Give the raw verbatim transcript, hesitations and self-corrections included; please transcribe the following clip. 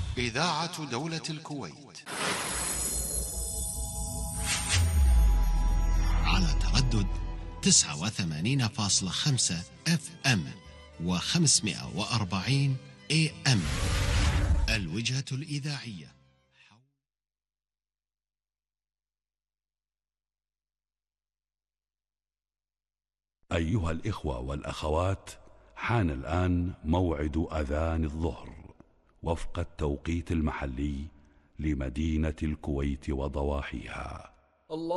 إذاعة دولة الكويت على تردد تسعة وثمانين فاصلة خمسة اف ام وخمسمائة وأربعين اي ام. الوجهة الإذاعية. أيها الإخوة والأخوات، حان الآن موعد أذان الظهر وفق التوقيت المحلي لمدينة الكويت وضواحيها. الله